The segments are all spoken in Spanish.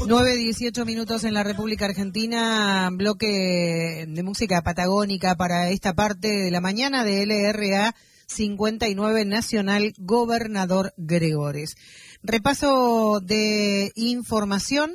9:18 en la República Argentina, bloque de música patagónica para esta parte de la mañana de LRA 59 Nacional Gobernador Gregores. Repaso de información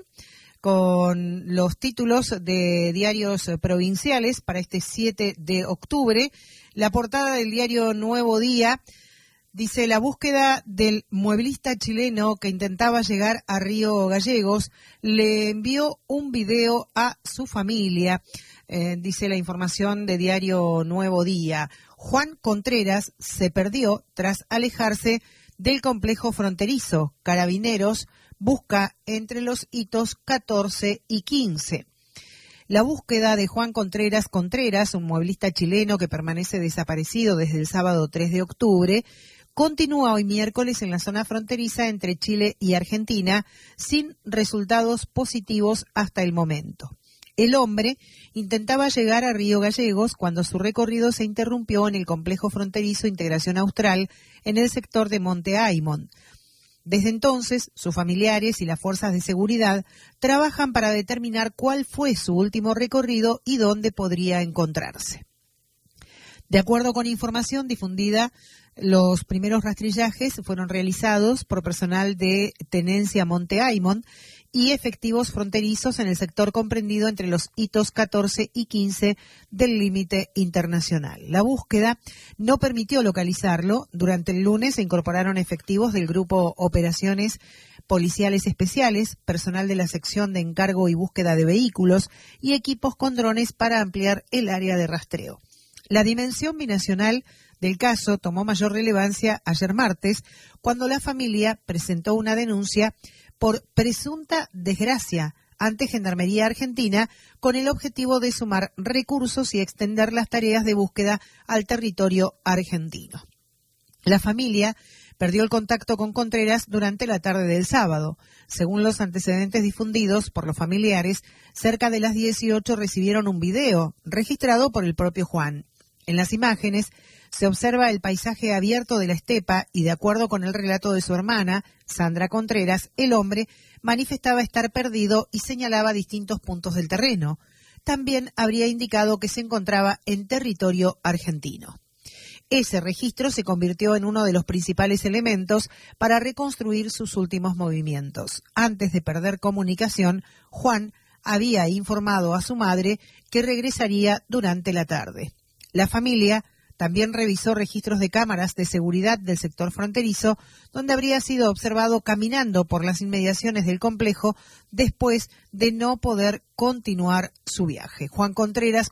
con los títulos de diarios provinciales para este 7 de octubre. La portada del diario Nuevo Día dice: la búsqueda del mueblista chileno que intentaba llegar a Río Gallegos le envió un video a su familia. Dice la información de diario Nuevo Día. Juan Contreras se perdió tras alejarse del complejo fronterizo. Carabineros busca entre los hitos 14 y 15. La búsqueda de Juan Contreras, un mueblista chileno que permanece desaparecido desde el sábado 3 de octubre, continúa hoy miércoles en la zona fronteriza entre Chile y Argentina sin resultados positivos hasta el momento. El hombre intentaba llegar a Río Gallegos cuando su recorrido se interrumpió en el complejo fronterizo Integración Austral en el sector de Monte Aymon. Desde entonces, sus familiares y las fuerzas de seguridad trabajan para determinar cuál fue su último recorrido y dónde podría encontrarse. De acuerdo con información difundida, los primeros rastrillajes fueron realizados por personal de Tenencia Monte Aymon y efectivos fronterizos en el sector comprendido entre los hitos 14 y 15 del límite internacional. La búsqueda no permitió localizarlo. Durante el lunes se incorporaron efectivos del Grupo Operaciones Policiales Especiales, personal de la sección de encargo y búsqueda de vehículos y equipos con drones para ampliar el área de rastreo. La dimensión binacional del caso tomó mayor relevancia ayer martes, cuando la familia presentó una denuncia por presunta desgracia ante Gendarmería Argentina con el objetivo de sumar recursos y extender las tareas de búsqueda al territorio argentino. La familia perdió el contacto con Contreras durante la tarde del sábado. Según los antecedentes difundidos por los familiares, cerca de las 18 recibieron un video registrado por el propio Juan. En las imágenes se observa el paisaje abierto de la estepa y, de acuerdo con el relato de su hermana, Sandra Contreras, el hombre manifestaba estar perdido y señalaba distintos puntos del terreno. También habría indicado que se encontraba en territorio argentino. Ese registro se convirtió en uno de los principales elementos para reconstruir sus últimos movimientos. Antes de perder comunicación, Juan había informado a su madre que regresaría durante la tarde. La familia también revisó registros de cámaras de seguridad del sector fronterizo, donde habría sido observado caminando por las inmediaciones del complejo después de no poder continuar su viaje. Juan Contreras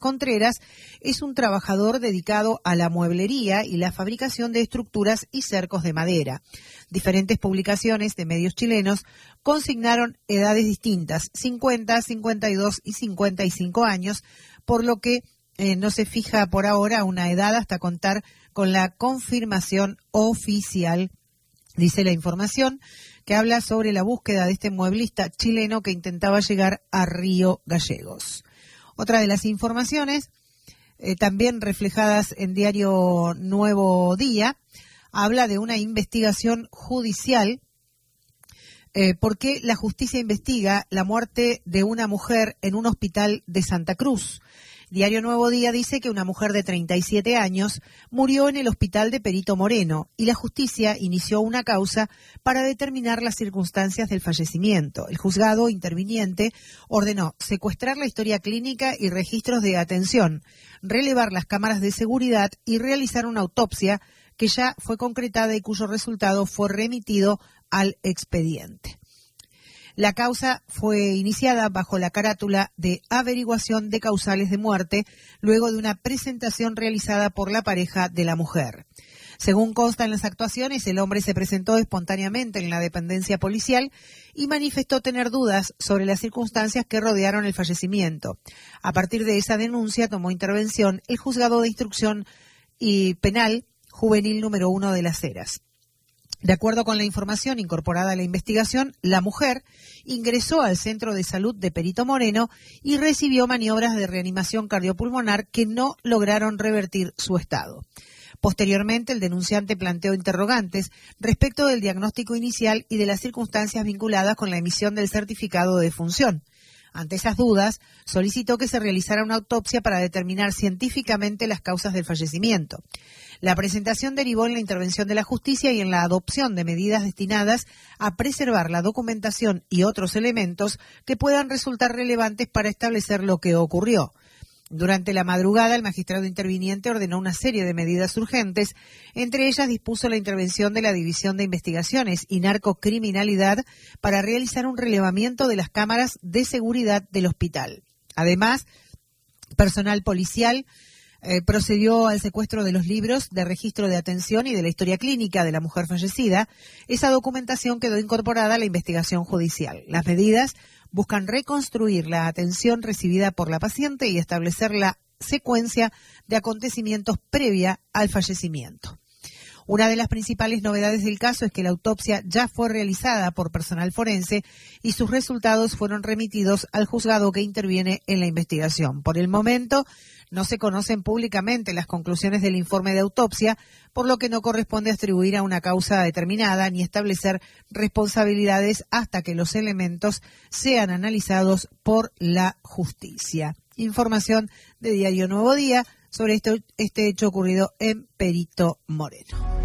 es un trabajador dedicado a la mueblería y la fabricación de estructuras y cercos de madera. Diferentes publicaciones de medios chilenos consignaron edades distintas, 50, 52 y 55 años, por lo que no se fija por ahora una edad hasta contar con la confirmación oficial, dice la información, que habla sobre la búsqueda de este mueblista chileno que intentaba llegar a Río Gallegos. Otra de las informaciones, también reflejadas en diario Nuevo Día, habla de una investigación judicial porque la justicia investiga la muerte de una mujer en un hospital de Santa Cruz. Diario Nuevo Día dice que una mujer de 37 años murió en el hospital de Perito Moreno y la justicia inició una causa para determinar las circunstancias del fallecimiento. El juzgado interviniente ordenó secuestrar la historia clínica y registros de atención, relevar las cámaras de seguridad y realizar una autopsia que ya fue concretada y cuyo resultado fue remitido al expediente. La causa fue iniciada bajo la carátula de averiguación de causales de muerte, luego de una presentación realizada por la pareja de la mujer. Según consta en las actuaciones, el hombre se presentó espontáneamente en la dependencia policial y manifestó tener dudas sobre las circunstancias que rodearon el fallecimiento. A partir de esa denuncia tomó intervención el Juzgado de Instrucción y Penal Juvenil número 1 de Las Heras. De acuerdo con la información incorporada a la investigación, la mujer ingresó al centro de salud de Perito Moreno y recibió maniobras de reanimación cardiopulmonar que no lograron revertir su estado. Posteriormente, el denunciante planteó interrogantes respecto del diagnóstico inicial y de las circunstancias vinculadas con la emisión del certificado de defunción. Ante esas dudas, solicitó que se realizara una autopsia para determinar científicamente las causas del fallecimiento. La presentación derivó en la intervención de la justicia y en la adopción de medidas destinadas a preservar la documentación y otros elementos que puedan resultar relevantes para establecer lo que ocurrió. Durante la madrugada, el magistrado interviniente ordenó una serie de medidas urgentes. Entre ellas, dispuso la intervención de la División de Investigaciones y Narcocriminalidad para realizar un relevamiento de las cámaras de seguridad del hospital. Además, personal policial procedió al secuestro de los libros de registro de atención y de la historia clínica de la mujer fallecida. Esa documentación quedó incorporada a la investigación judicial. Las medidas buscan reconstruir la atención recibida por la paciente y establecer la secuencia de acontecimientos previa al fallecimiento. Una de las principales novedades del caso es que la autopsia ya fue realizada por personal forense y sus resultados fueron remitidos al juzgado que interviene en la investigación. Por el momento, no se conocen públicamente las conclusiones del informe de autopsia, por lo que no corresponde atribuir a una causa determinada ni establecer responsabilidades hasta que los elementos sean analizados por la justicia. Información de Diario Nuevo Día sobre este hecho ocurrido en Perito Moreno.